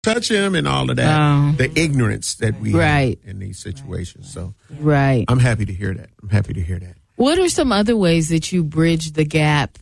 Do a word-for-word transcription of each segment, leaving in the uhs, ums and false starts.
touch him and all of that. Um, the ignorance that we right. have in these situations. So right. I'm happy to hear that. I'm happy to hear that. What are some other ways that you bridge the gap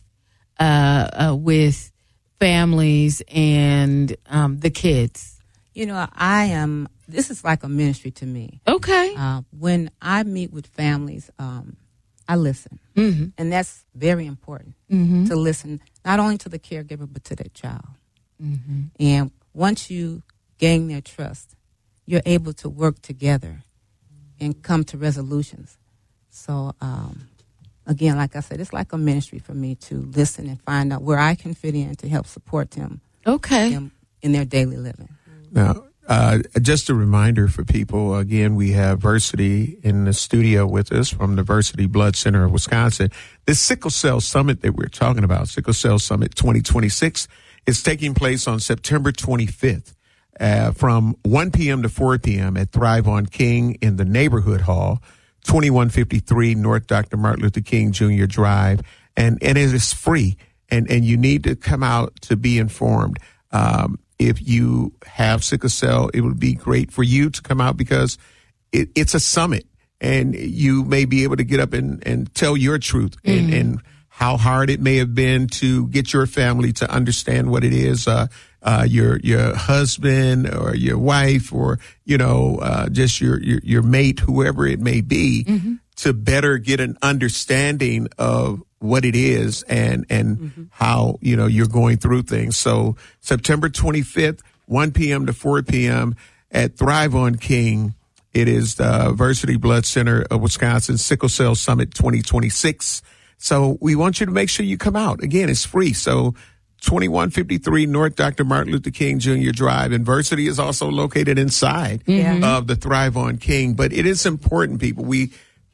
uh, uh, with families and um, the kids? You know, I am, this is like a ministry to me. Okay. Uh, when I meet with families, um, I listen. Mm-hmm. And that's very important, mm-hmm. to listen not only to the caregiver, but to their child. Mm-hmm. And once you gain their trust, you're able to work together and come to resolutions. So, um, again, like I said, it's like a ministry for me to listen and find out where I can fit in to help support them, okay. them in their daily living. Now, uh, just a reminder for people, again, we have Versity in the studio with us from the Versity Blood Center of Wisconsin. This Sickle Cell Summit that we're talking about, Sickle Cell Summit twenty twenty-six, is taking place on September twenty-fifth uh, from one p.m. to four p.m. at Thrive on King in the Neighborhood Hall, twenty-one fifty-three North Doctor Martin Luther King Junior Drive. And, and it is free, and, and you need to come out to be informed. Um, if you have sickle cell, it would be great for you to come out because it, it's a summit, and you may be able to get up and, and tell your truth and, mm-hmm. and how hard it may have been to get your family to understand what it is, uh, uh, your, your husband or your wife or, you know, uh, just your, your, your mate, whoever it may be, mm-hmm. to better get an understanding of what it is and, and mm-hmm. how, you know, you're going through things. So September twenty-fifth, one p.m. to four p.m. at Thrive on King. It is the Versity Blood Center of Wisconsin Sickle Cell Summit twenty twenty-six. So we want you to make sure you come out. Again, it's free. So twenty-one fifty-three North Doctor Martin Luther King Junior Drive. And Versity is also located inside mm-hmm. of the Thrive on King. But it is important, people. We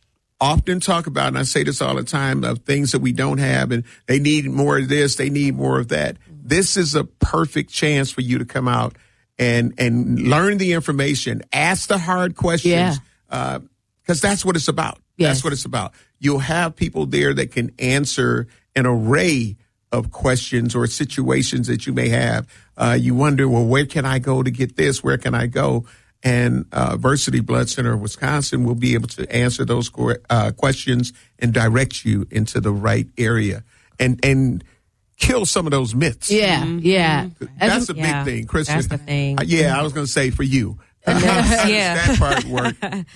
often talk about, and I say this all the time, of things that we don't have, and they need more of this, they need more of that. This is a perfect chance for you to come out and and learn the information, ask the hard questions, yeah. uh, because that's what it's about. Yes. That's what it's about. You'll have people there that can answer an array of questions or situations that you may have. Uh, you wonder, well, where can I go to get this? Where can I go? And uh, Versity Blood Center of Wisconsin will be able to answer those uh, questions and direct you into the right area and and kill some of those myths. Yeah, mm-hmm. yeah. That's a big yeah, thing, Kristen. That's the thing. Uh, yeah, I was going to say for you. Uh, yeah. That part work.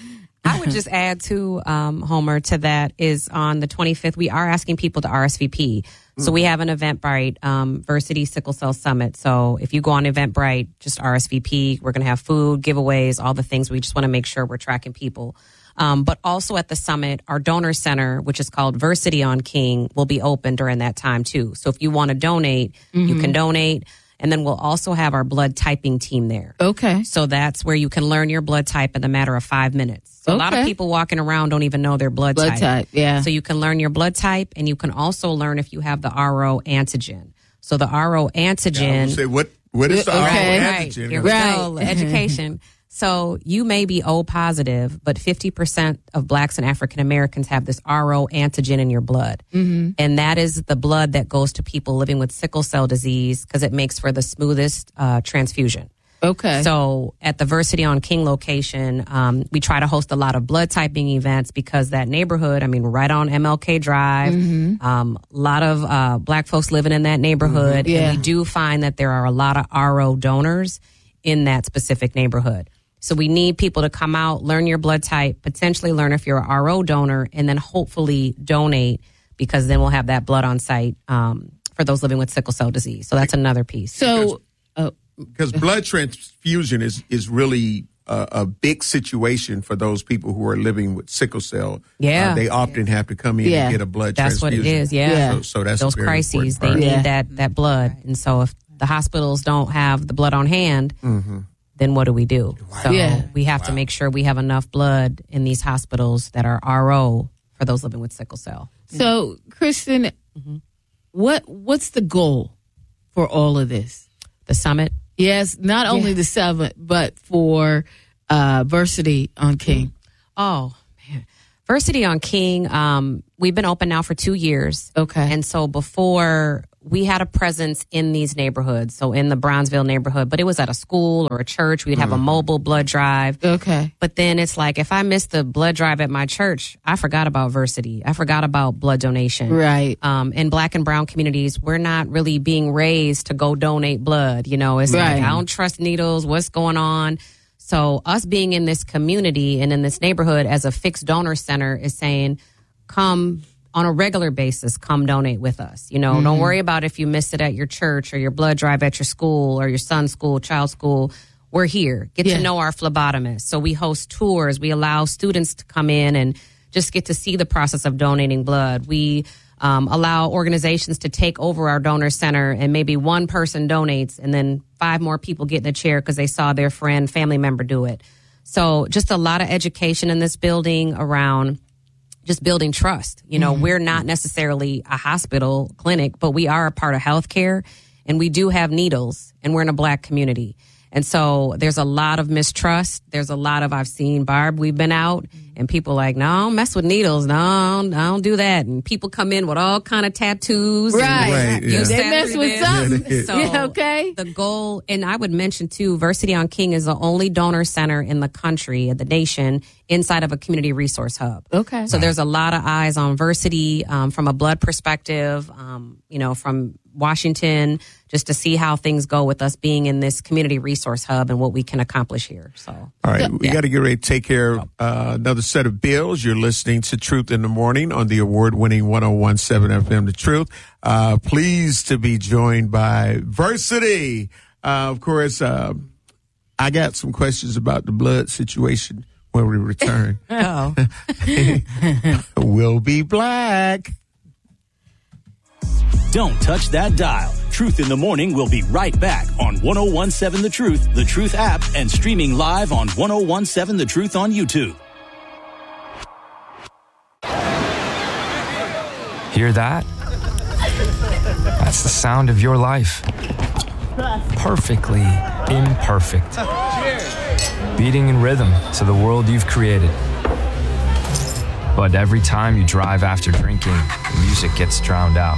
I would just add to um, Homer to that is on the twenty-fifth, we are asking people to R S V P. So we have an Eventbrite, um, Versity Sickle Cell Summit. So if you go on Eventbrite, just R S V P. We're going to have food, giveaways, all the things. We just want to make sure we're tracking people. Um, but also at the summit, our donor center, which is called Versity on King, will be open during that time too. So if you want to donate, mm-hmm. you can donate. And then we'll also have our blood typing team there. Okay. So that's where you can learn your blood type in a matter of five minutes. So okay. A lot of people walking around don't even know their blood, blood type. type. Yeah. So you can learn your blood type, and you can also learn if you have the R O antigen. So the R O antigen. Yeah, say what? What is the okay. R O right. antigen? Here we right. go. Education. So you may be O positive, but fifty percent of blacks and African Americans have this R O antigen in your blood. Mm-hmm. And that is the blood that goes to people living with sickle cell disease because it makes for the smoothest uh, transfusion. Okay. So at the Versity on King location, um, we try to host a lot of blood typing events because that neighborhood, I mean, right on M L K Drive, mm-hmm. um, a lot of uh, black folks living in that neighborhood. Mm-hmm. Yeah. And we do find that there are a lot of R O donors in that specific neighborhood. So we need people to come out, learn your blood type, potentially learn if you're an R O donor, and then hopefully donate because then we'll have that blood on site um, for those living with sickle cell disease. So that's another piece. So, because blood transfusion is is really a, a big situation for those people who are living with sickle cell. Yeah, uh, they often have to come in yeah. and get a blood that's transfusion. That's what it is. Yeah, yeah. So, so that's those a very crises. They part. need Yeah. that that blood, and so if the hospitals don't have the blood on hand, mm-hmm. then what do we do? Wow. So Yeah. we have wow. to make sure we have enough blood in these hospitals that are R O for those living with sickle cell. So, Kristen, mm-hmm. what what's the goal for all of this? The summit. Yes, not only Yeah. the summit, but for uh, Versity on King. Oh, man. Versity on King, um, we've been open now for two years. Okay. And so before we had a presence in these neighborhoods. So in the Brownsville neighborhood, but it was at a school or a church. We'd have mm. a mobile blood drive. Okay. But then it's like, if I missed the blood drive at my church, I forgot about Versity. I forgot about blood donation. Right. Um, in Black and brown communities, we're not really being raised to go donate blood. You know, it's right. like, I don't trust needles. What's going on? So us being in this community and in this neighborhood as a fixed donor center is saying, come on a regular basis, come donate with us. You know, mm-hmm. don't worry about if you missed it at your church or your blood drive at your school or your son's school, child's school. We're here. Get yeah. to know our phlebotomist. So we host tours. We allow students to come in and just get to see the process of donating blood. We um, allow organizations to take over our donor center, and maybe one person donates and then five more people get in the chair because they saw their friend, family member do it. So just a lot of education in this building around just building trust. You know, mm-hmm. we're not necessarily a hospital clinic, but we are a part of healthcare, and we do have needles, and we're in a Black community. And so there's a lot of mistrust. There's a lot of, I've seen, Barb, we've been out and people like, no, I don't mess with needles. No, I don't, I don't do that. And people come in with all kind of tattoos. Right. right yeah. They mess with something. Yeah, so yeah, okay. The goal, and I would mention too, Versity on King is the only donor center in the country, the nation, inside of a community resource hub. Okay. So there's a lot of eyes on Versity um, from a blood perspective, um, you know, from Washington, just to see how things go with us being in this community resource hub and what we can accomplish here. So, all right, we yeah. got to get ready to take care of uh, another set of bills. You're listening to Truth in the Morning on the award-winning one oh one point seven F M, The Truth. Uh, pleased to be joined by Versity. Uh, of course, uh, I got some questions about the blood situation when we return. Oh, We'll be black. Don't touch that dial. Truth in the Morning will be right back on one oh one point seven The Truth, The Truth app, and streaming live on one oh one point seven The Truth on YouTube. Hear that? That's the sound of your life. Perfectly imperfect. Beating in rhythm to the world you've created. But every time you drive after drinking, the music gets drowned out.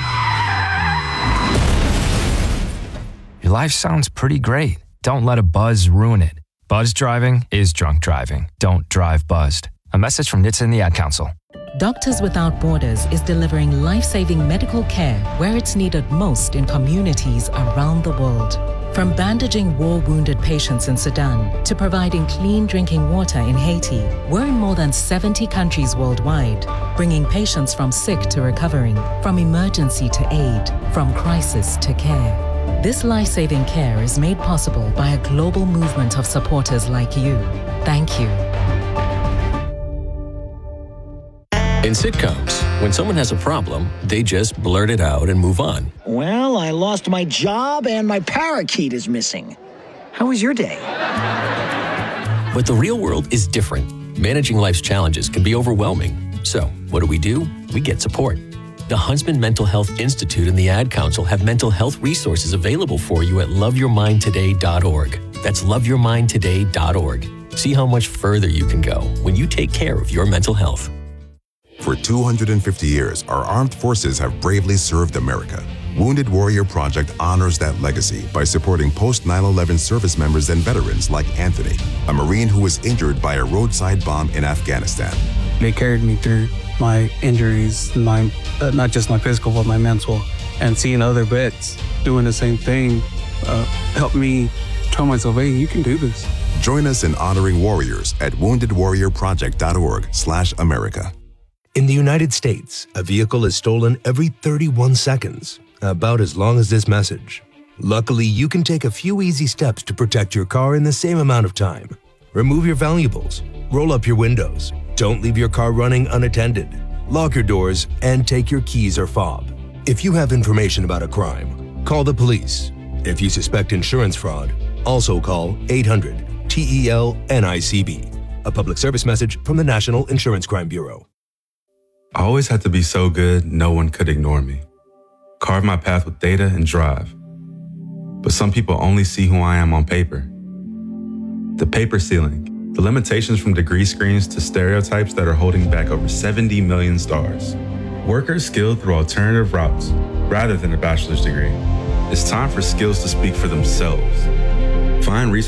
Your life sounds pretty great. Don't let a buzz ruin it. Buzz driving is drunk driving. Don't drive buzzed. A message from N H T S A and the Ad Council. Doctors Without Borders is delivering life-saving medical care where it's needed most in communities around the world. From bandaging war-wounded patients in Sudan to providing clean drinking water in Haiti, we're in more than seventy countries worldwide, bringing patients from sick to recovering, from emergency to aid, from crisis to care. This life-saving care is made possible by a global movement of supporters like you. Thank you. In sitcoms, when someone has a problem, they just blurt it out and move on. Well, I lost my job and my parakeet is missing. How was your day? But the real world is different. Managing life's challenges can be overwhelming. So, what do we do? We get support. The Huntsman Mental Health Institute and the Ad Council have mental health resources available for you at love your mind today dot org. That's love your mind today dot org. See how much further you can go when you take care of your mental health. For two hundred fifty years, our armed forces have bravely served America. Wounded Warrior Project honors that legacy by supporting post nine eleven service members and veterans like Anthony, a Marine who was injured by a roadside bomb in Afghanistan. They carried me through my injuries, my uh, not just my physical, but my mental. And seeing other vets doing the same thing uh, helped me tell myself, hey, you can do this. Join us in honoring warriors at wounded warrior project dot org slash America. In the United States, a vehicle is stolen every thirty-one seconds, about as long as this message. Luckily, you can take a few easy steps to protect your car in the same amount of time. Remove your valuables, roll up your windows, don't leave your car running unattended, lock your doors, and take your keys or fob. If you have information about a crime, call the police. If you suspect insurance fraud, also call eight hundred T E L N I C B. A public service message from the National Insurance Crime Bureau. I always had to be so good, no one could ignore me. Carve my path with data and drive. But some people only see who I am on paper. The paper ceiling, the limitations from degree screens to stereotypes that are holding back over seventy million stars. Workers skilled through alternative routes rather than a bachelor's degree. It's time for skills to speak for themselves. Find resources